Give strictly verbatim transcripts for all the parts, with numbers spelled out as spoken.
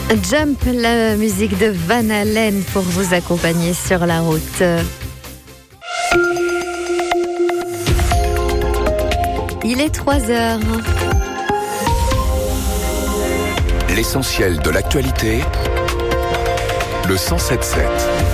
Jump, la musique de Van Halen pour vous accompagner sur la route. Il est trois heures. L'essentiel de l'actualité, le cent sept sept.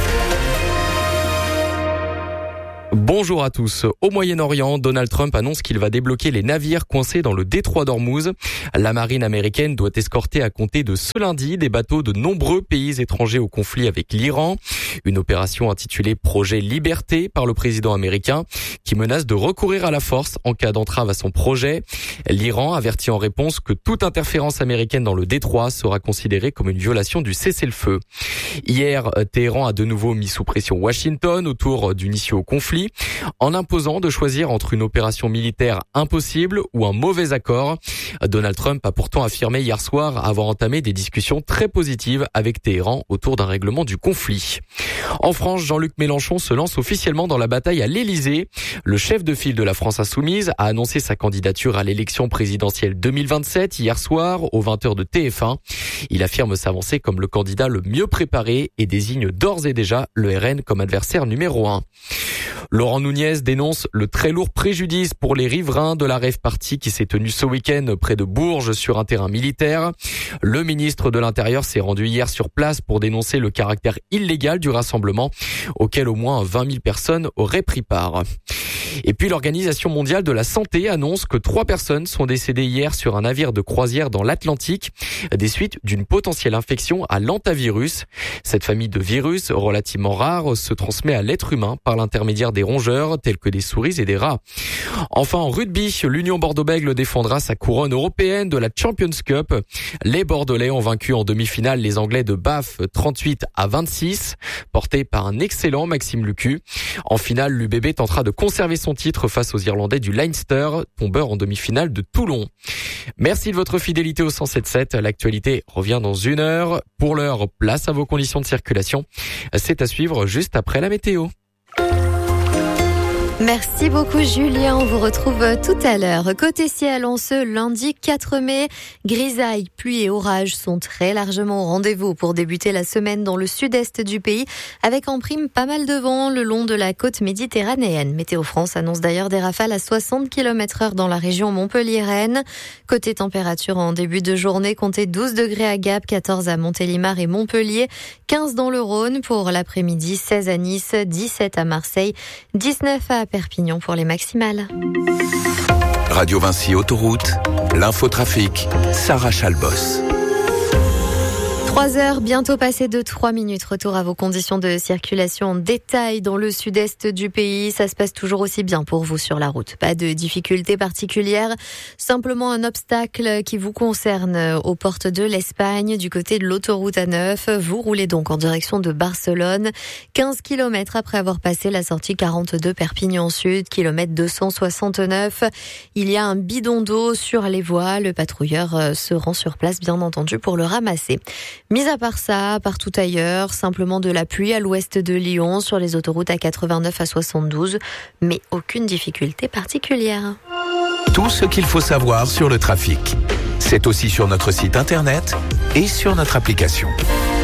Bonjour à tous. Au Moyen-Orient, Donald Trump annonce qu'il va débloquer les navires coincés dans le détroit d'Ormuz. La marine américaine doit escorter à compter de ce lundi des bateaux de nombreux pays étrangers au conflit avec l'Iran. Une opération intitulée Projet Liberté par le président américain qui menace de recourir à la force en cas d'entrave à son projet. L'Iran avertit en réponse que toute interférence américaine dans le détroit sera considérée comme une violation du cessez-le-feu. Hier, Téhéran a de nouveau mis sous pression Washington autour d'une issue au conflit, en imposant de choisir entre une opération militaire impossible ou un mauvais accord. Donald Trump a pourtant affirmé hier soir avoir entamé des discussions très positives avec Téhéran autour d'un règlement du conflit. En France, Jean-Luc Mélenchon se lance officiellement dans la bataille à l'Élysée. Le chef de file de la France Insoumise a annoncé sa candidature à l'élection présidentielle deux mille vingt-sept hier soir aux vingt heures de T F un. Il affirme s'avancer comme le candidat le mieux préparé et désigne d'ores et déjà le R N comme adversaire numéro un. Laurent Nunez dénonce le très lourd préjudice pour les riverains de la rave party qui s'est tenue ce week-end près de Bourges sur un terrain militaire. Le ministre de l'Intérieur s'est rendu hier sur place pour dénoncer le caractère illégal du rassemblement auquel au moins vingt mille personnes auraient pris part. Et puis l'Organisation mondiale de la santé annonce que trois personnes sont décédées hier sur un navire de croisière dans l'Atlantique des suites d'une potentielle infection à l'hantavirus. Cette famille de virus relativement rare se transmet à l'être humain par l'intermédiaire des rongeurs tels que des souris et des rats. Enfin en rugby, l'Union Bordeaux-Bègles défendra sa couronne européenne de la Champions Cup. Les Bordelais ont vaincu en demi-finale les Anglais de Bath trente-huit à vingt-six, portés par un excellent Maxime Lucu. En finale, l'U B B tentera de conserver son titre face aux Irlandais du Leinster, tombeur en demi-finale de Toulon. Merci de votre fidélité au cent sept sept. L'actualité revient dans une heure. Pour l'heure, place à vos conditions de circulation. C'est à suivre juste après la météo. Merci beaucoup Julien, on vous retrouve tout à l'heure. Côté ciel, on ce lundi quatre mai, grisaille, pluie et orages sont très largement au rendez-vous pour débuter la semaine dans le sud-est du pays, avec en prime pas mal de vent le long de la côte méditerranéenne. Météo France annonce d'ailleurs des rafales à soixante kilomètres heure dans la région montpelliéraine. Côté température, en début de journée, comptez douze degrés à Gap, quatorze à Montélimar et Montpellier, quinze dans le Rhône pour l'après-midi, seize à Nice, dix-sept à Marseille, dix-neuf à Perpignan pour les maximales. Radio Vinci Autoroute, l'infotrafic, Sarah Chalbos. trois heures, bientôt passées de trois minutes. Retour à vos conditions de circulation en détail dans le sud-est du pays. Ça se passe toujours aussi bien pour vous sur la route. Pas de difficultés particulières. Simplement un obstacle qui vous concerne aux portes de l'Espagne, du côté de l'autoroute A neuf. Vous roulez donc en direction de Barcelone. quinze kilomètres après avoir passé la sortie quarante-deux Perpignan Sud, kilomètre deux cent soixante-neuf. Il y a un bidon d'eau sur les voies. Le patrouilleur se rend sur place, bien entendu, pour le ramasser. Mis à part ça, partout ailleurs, simplement de la pluie à l'ouest de Lyon, sur les autoroutes A quatre-vingt-neuf à soixante-douze, mais aucune difficulté particulière. Tout ce qu'il faut savoir sur le trafic, c'est aussi sur notre site internet et sur notre application.